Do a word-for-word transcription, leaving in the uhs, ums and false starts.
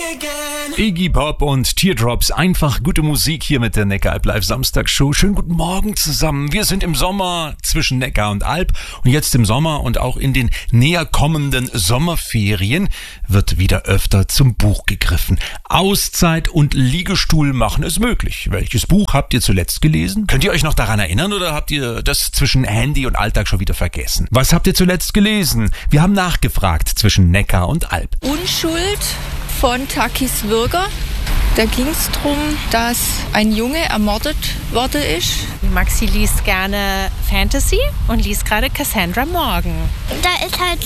Iggy Pop und Teardrops, einfach gute Musik hier mit der Neckaralb Live Samstagsshow. Schönen guten Morgen zusammen. Wir sind im Sommer zwischen Neckar und Alb und jetzt im Sommer und auch in den näher kommenden Sommerferien wird wieder öfter zum Buch gegriffen. Auszeit und Liegestuhl machen es möglich. Welches Buch habt ihr zuletzt gelesen? Könnt ihr euch noch daran erinnern oder habt ihr das zwischen Handy und Alltag schon wieder vergessen? Was habt ihr zuletzt gelesen? Wir haben nachgefragt zwischen Neckar und Alb. Unschuld von Takis Würger. Da ging es darum, dass ein Junge ermordet worden ist. Maxi liest gerne Fantasy und liest gerade Cassandra Morgan. Da ist halt